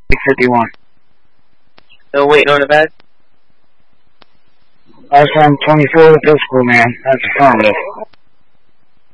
51. Still waiting on the bed? Last time 24 with this school, man. That's affirmative.